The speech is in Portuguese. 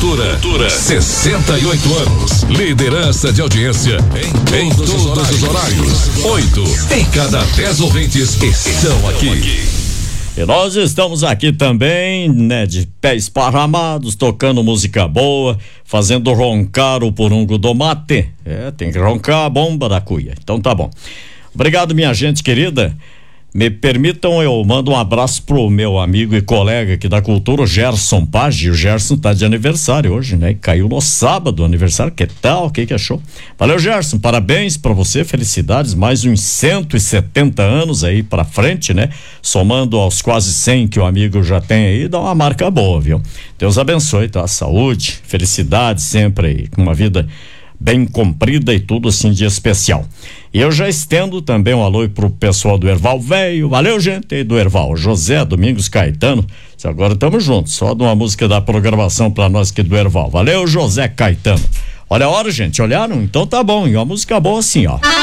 Cultura, 68 anos. Liderança de audiência em todos os horários. 8 em cada 10 ouvintes estão aqui. E nós estamos aqui também, né, de pés parramados, tocando música boa, fazendo roncar o porungo do mate. Tem que roncar a bomba da cuia. Então tá bom. Obrigado, minha gente querida. Me permitam, eu mando um abraço pro meu amigo e colega aqui da cultura, o Gerson Page. O Gerson tá de aniversário hoje, né? Caiu no sábado o aniversário. Que tal? O que achou? Valeu, Gerson. Parabéns pra você, felicidades. Mais uns 170 anos aí pra frente, né? Somando aos quase 100 que o amigo já tem aí, dá uma marca boa, viu? Deus abençoe, tá? Saúde, felicidade sempre aí, com uma vida bem comprida e tudo assim de especial. E eu já estendo também um alô pro pessoal do Erval Velho. Valeu, gente aí do Erval. José Domingos Caetano. Agora estamos juntos. Só de uma música da programação pra nós aqui do Erval. Valeu, José Caetano. Olha a hora, gente. Olharam? Então tá bom. E uma música boa assim, ó.